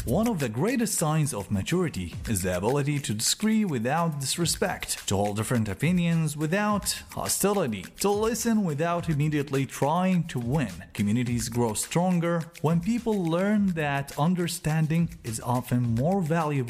One of the greatest signs of maturity is the ability to disagree without disrespect, to hold different opinions without hostility, to listen without immediately trying to win. Communities grow stronger when people learn that understanding is often more valuable